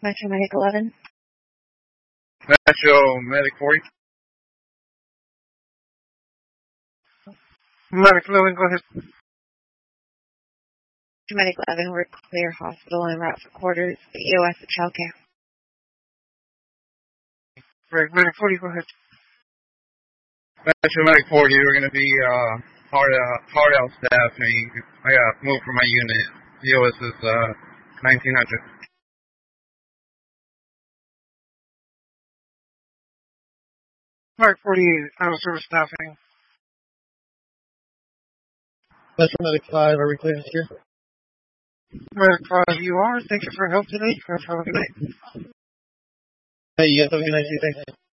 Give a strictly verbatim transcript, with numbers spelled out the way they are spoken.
Metro Medic eleven. Metro Medic forty. Medic eleven, go ahead. Metro Medic eleven, we're clear hospital en route for quarters. E O S at childcare. Right, Medic forty, go ahead. Metro Medic forty, we're going to be uh, hard, uh, hard out staffing. I got moved from my unit. E O S is uh, nineteen hundred. Medic forty-eight, out of service staffing. Metro Medic five, are we clear to here? Medic five, you are. Thank you for your help today. Have a good night. Hey, you guys have a good night too. Thanks.